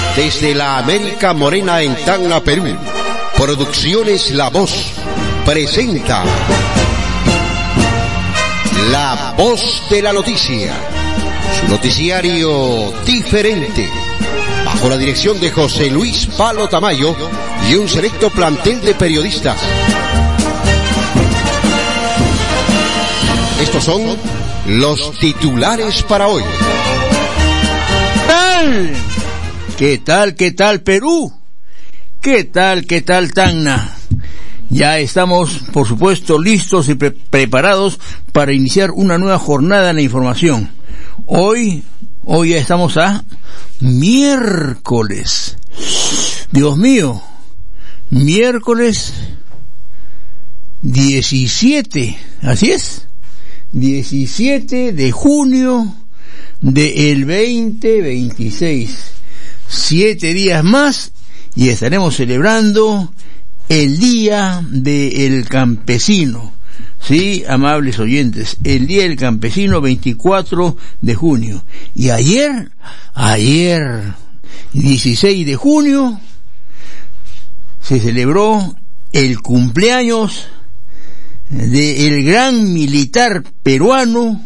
Desde la América Morena en Tacna, Perú, Producciones La Voz presenta La Voz de la Noticia, su noticiario diferente, bajo la dirección de José Luis Palo Tamayo y un selecto plantel de periodistas. Estos son los titulares para hoy. ¿Qué tal Perú? ¿Qué tal Tacna? Ya estamos, por supuesto, listos y preparados para iniciar una nueva jornada en la información. Hoy ya estamos a miércoles. Dios mío, miércoles 17, así es, 17 de junio del 2026. 7 días más y estaremos celebrando el Día del Campesino. Sí, amables oyentes, el Día del Campesino, 24 de junio. Y ayer, 16 de junio, se celebró el cumpleaños del gran militar peruano,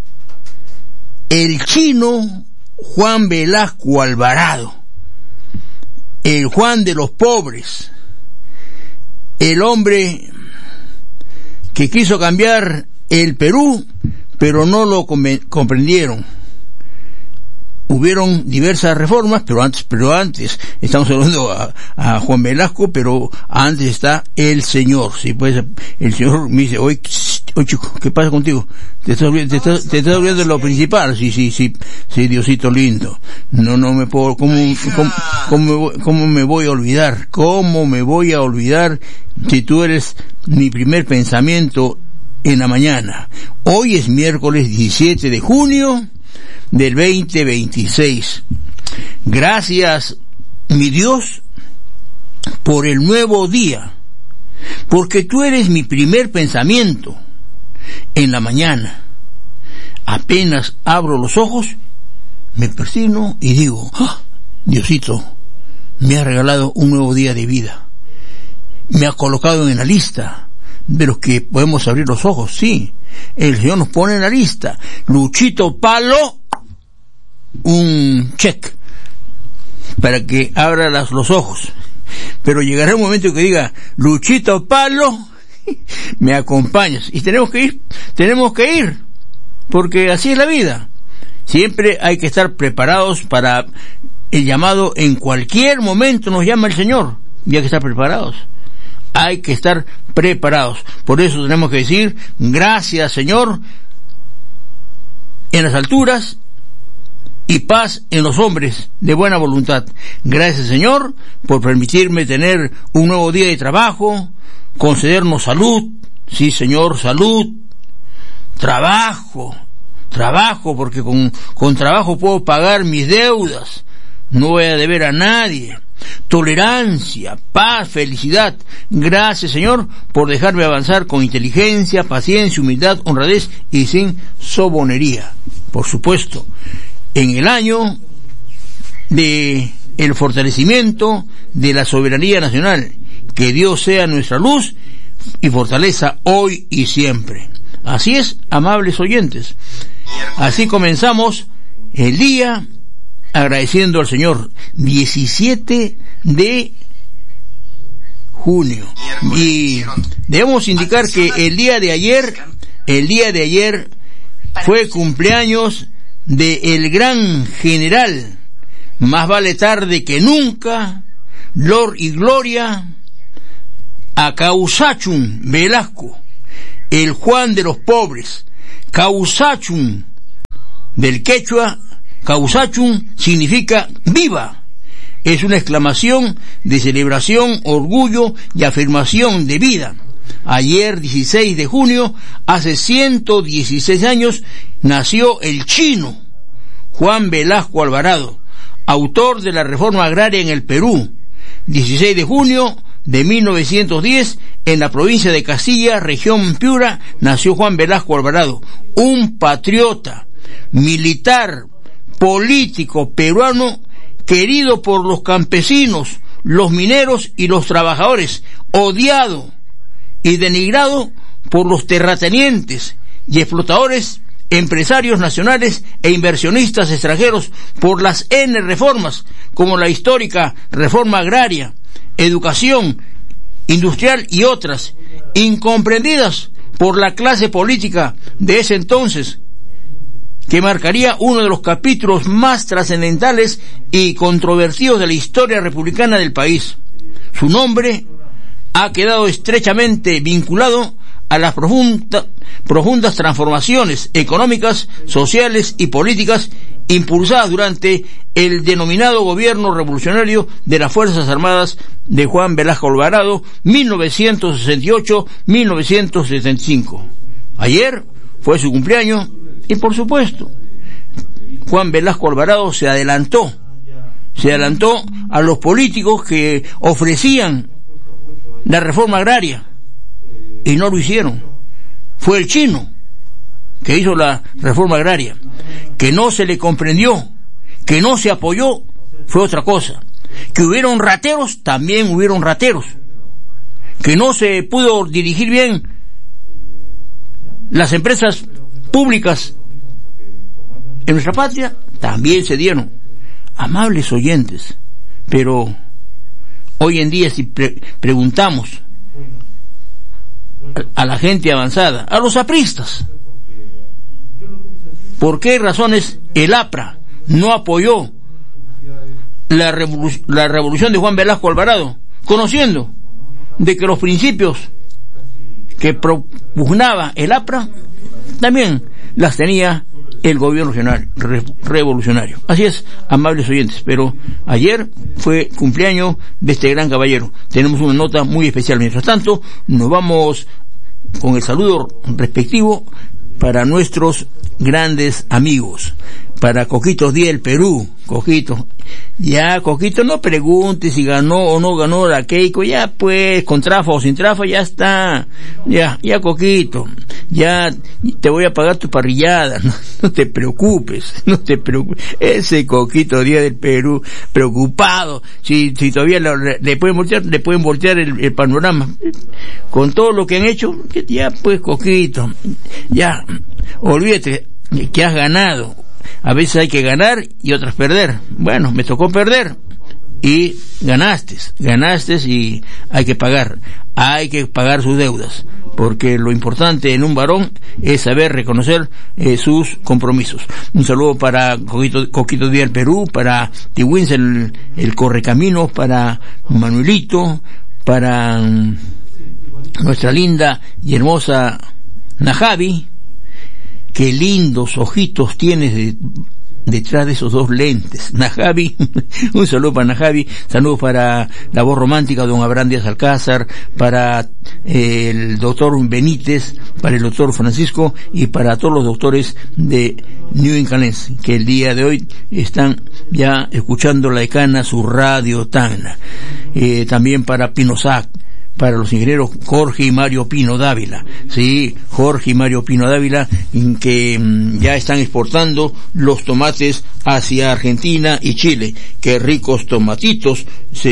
el chino Juan Velasco Alvarado, el Juan de los pobres, el hombre que quiso cambiar el Perú, pero no lo comprendieron. Hubieron diversas reformas, pero antes estamos hablando a Juan Velasco, pero antes está el señor. Sí, pues el señor me dice, oye chico, ¿qué pasa contigo? Te estás olvidando de lo principal. Sí, Diosito lindo. No me puedo, ¿cómo me voy a olvidar? ¿Cómo me voy a olvidar si tú eres mi primer pensamiento en la mañana? Hoy es miércoles 17 de junio del 2026. Gracias, mi Dios, por el nuevo día, porque tú eres mi primer pensamiento en la mañana. Apenas abro los ojos, me persigno y digo, Diosito, me ha regalado un nuevo día de vida. Me ha colocado en la lista de los que podemos abrir los ojos. Sí, el Señor nos pone en la lista. Luchito Palo, un check para que abra los ojos. Pero llegará un momento que diga, Luchito Palo, me acompañas. Y tenemos que ir, porque así es la vida. Siempre hay que estar preparados para el llamado. En cualquier momento nos llama el Señor y hay que estar preparados. Hay que estar preparados. Por eso tenemos que decir, gracias Señor en las alturas y paz en los hombres de buena voluntad. Gracias Señor por permitirme tener un nuevo día de trabajo, concedernos salud. Sí Señor, salud, trabajo, porque con trabajo puedo pagar mis deudas, no voy a deber a nadie. Tolerancia, paz, felicidad. Gracias Señor por dejarme avanzar con inteligencia, paciencia, humildad, honradez y sin sobonería. Por supuesto, en el año de el fortalecimiento de la soberanía nacional, que Dios sea nuestra luz y fortaleza hoy y siempre. Así es, amables oyentes. Así comenzamos el día agradeciendo al Señor. 17 de junio. Y debemos indicar que el día de ayer fue cumpleaños de el gran general, más vale tarde que nunca, Lord y Gloria, a Causachun Velasco, el Juan de los pobres. Causachun, del quechua, Causachun significa viva. Es una exclamación de celebración, orgullo y afirmación de vida. Ayer, 16 de junio, hace 116 años, nació el chino Juan Velasco Alvarado, autor de la reforma agraria en el Perú. 16 de junio de 1910, en la provincia de Castilla, región Piura, nació Juan Velasco Alvarado, un patriota, militar, político peruano querido por los campesinos, los mineros y los trabajadores, odiado y denigrado por los terratenientes y explotadores, empresarios nacionales e inversionistas extranjeros por las N reformas, como la histórica reforma agraria, educación, industrial y otras, incomprendidas por la clase política de ese entonces, que marcaría uno de los capítulos más trascendentales y controvertidos de la historia republicana del país. Su nombre ha quedado estrechamente vinculado a las profundas transformaciones económicas, sociales y políticas impulsadas durante el denominado gobierno revolucionario de las Fuerzas Armadas de Juan Velasco Alvarado, 1968-1975. Ayer fue su cumpleaños y, por supuesto, Juan Velasco Alvarado se adelantó a los políticos que ofrecían la reforma agraria y no lo hicieron. Fue el chino que hizo la reforma agraria. Que no se le comprendió, que no se apoyó, fue otra cosa. Que hubieron rateros, también hubieron rateros. Que no se pudo dirigir bien las empresas públicas en nuestra patria, también se dieron. Amables oyentes, pero hoy en día si preguntamos a la gente avanzada, a los apristas, ¿por qué razones el APRA no apoyó la revolución de Juan Velasco Alvarado, conociendo de que los principios que propugnaba el APRA también las tenía el gobierno revolucionario? Así es, amables oyentes, pero ayer fue cumpleaños de este gran caballero. Tenemos una nota muy especial. Mientras tanto, nos vamos con el saludo respectivo para nuestros grandes amigos, para Coquitos Díaz del Perú. Coquito, ya Coquito, no preguntes si ganó o no ganó la Keiko, ya pues, con trafa o sin trafa, ya está, ya Coquito, ya te voy a pagar tu parrillada, no te preocupes, ese Coquito Díaz del Perú, preocupado, si todavía le pueden voltear el panorama, con todo lo que han hecho, ya pues Coquito, ya, olvídate que has ganado. A veces hay que ganar y otras perder. Bueno, me tocó perder y ganaste y hay que pagar sus deudas, porque lo importante en un varón es saber reconocer sus compromisos. Un saludo para Coquito Díaz del Perú, para Tiwins el Correcamino, para Manuelito, para nuestra linda y hermosa Najavi. Qué lindos ojitos tienes detrás de esos dos lentes, Najavi. Un saludo para Najavi, saludos para la voz romántica don Abraham Díaz Alcázar, para el doctor Benítez, para el doctor Francisco y para todos los doctores de New Incalense, que el día de hoy están ya escuchando la Ecana, su radio Tacna. También para Pinozac, para los ingenieros Jorge y Mario Pino Dávila, sí, Jorge y Mario Pino Dávila, que ya están exportando los tomates hacia Argentina y Chile. Qué ricos tomatitos,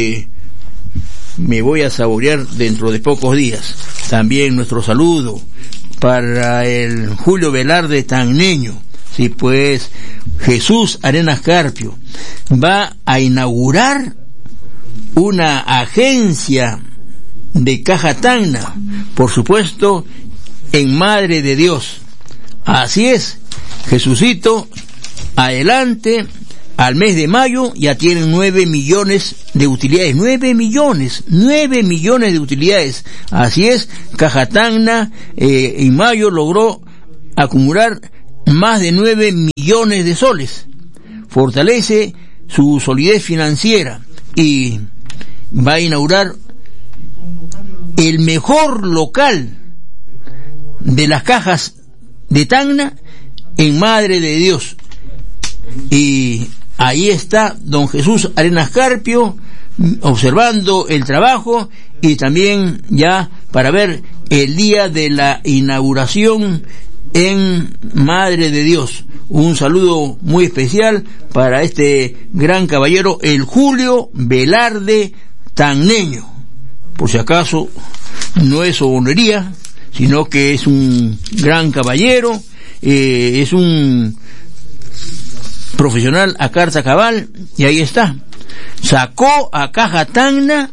me voy a saborear dentro de pocos días. También nuestro saludo para el Julio Velarde Tagneño, sí, pues Jesús Arenas Carpio va a inaugurar una agencia de Caja Tacna, por supuesto, en Madre de Dios. Así es, Jesucito, adelante, al mes de mayo ya tienen 9 millones de utilidades, 9 millones de utilidades. Así es, Caja Tacna en mayo logró acumular más de 9 millones de soles. Fortalece su solidez financiera y va a inaugurar el mejor local de las cajas de Tacna en Madre de Dios. Y ahí está don Jesús Arenas Carpio observando el trabajo y también ya para ver el día de la inauguración en Madre de Dios. Un saludo muy especial para este gran caballero, el Julio Velarde Tagneño. Por si acaso no es sobonería, sino que es un gran caballero, es un profesional a carta cabal, y ahí está. Sacó a Caja Tacna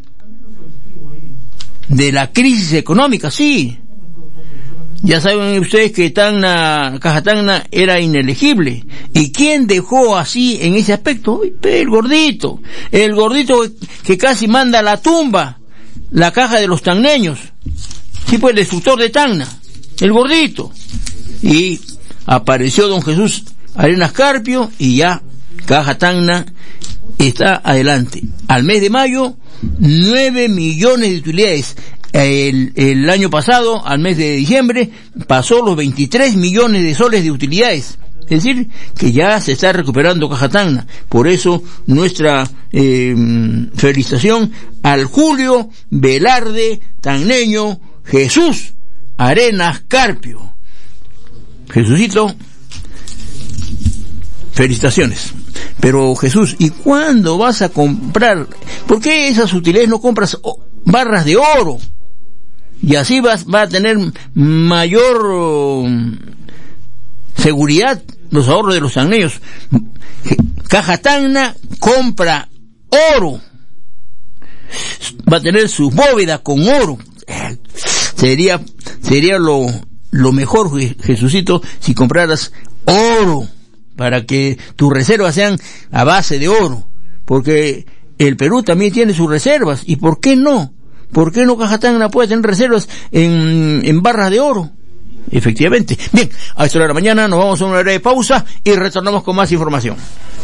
de la crisis económica, sí. Ya saben ustedes que Caja Tacna era inelegible. ¿Y quién dejó así en ese aspecto? El gordito que casi manda a la tumba la caja de los tacneños. Sí, pues el destructor de Tacna, el gordito. Y apareció don Jesús Arenas Carpio y ya Caja Tacna está adelante. Al mes de mayo, 9 millones de utilidades. El año pasado, al mes de diciembre, pasó los 23 millones de soles de utilidades. Es decir, que ya se está recuperando Caja Tacna. Por eso, nuestra felicitación al Julio Velarde Tagneño Jesús Arenas Carpio. Jesucito, felicitaciones. Pero Jesús, ¿y cuándo vas a comprar? ¿Por qué esas utilidades no compras barras de oro? Y así va a tener mayor seguridad los ahorros de los tacneños. Caja Tacna compra oro, va a tener su bóveda con oro. Sería lo mejor, Jesucito, si compraras oro, para que tus reservas sean a base de oro, porque el Perú también tiene sus reservas. ¿Y por qué no? ¿Por qué no Caja Tacna puede tener reservas en barras de oro? Efectivamente. Bien, a esta hora de la mañana nos vamos a una breve pausa y retornamos con más información.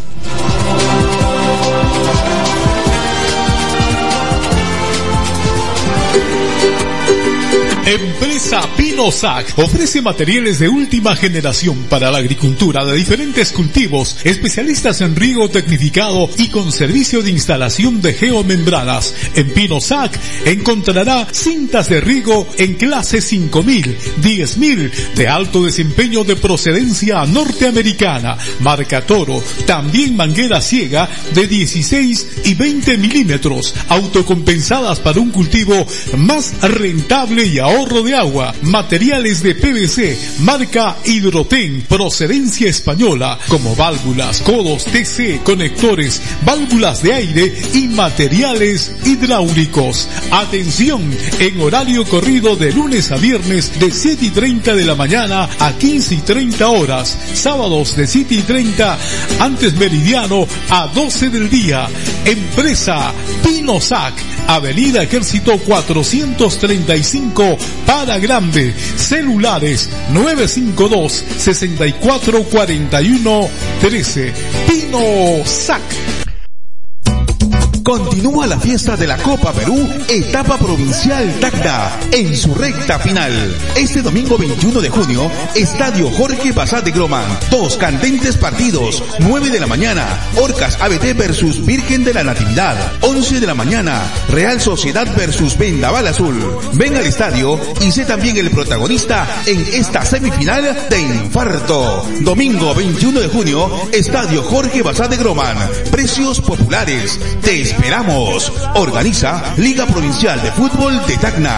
Empresa Pinosac ofrece materiales de última generación para la agricultura de diferentes cultivos, especialistas en riego tecnificado y con servicio de instalación de geomembranas. En Pinosac encontrará cintas de riego en clase 5000, 10000 de alto desempeño de procedencia norteamericana, marca Toro, también manguera ciega de 16 y 20 milímetros, autocompensadas para un cultivo más rentable y ahorro de agua, materiales de PVC, marca Hidroten, procedencia española, como válvulas, codos TC, conectores, válvulas de aire y materiales hidráulicos. Atención, en horario corrido de lunes a viernes de 7:30 de la mañana a 15:30 horas, sábados de 7:30 antes meridiano a 12 del día. Empresa Pinosac, Avenida Ejército 435 para Grande. Celulares 952-6441-13. Pinosac. Continúa la fiesta de la Copa Perú, etapa provincial Tacna, en su recta final. Este domingo 21 de junio, Estadio Jorge Bassat de Groman. 2 candentes partidos, 9 de la mañana, Orcas ABT versus Virgen de la Natividad. 11 de la mañana, Real Sociedad versus Vendaval Azul. Ven al estadio y sé también el protagonista en esta semifinal de infarto. Domingo 21 de junio, Estadio Jorge Bassat de Groman. Precios populares. Te esperamos. Organiza Liga Provincial de Fútbol de Tacna.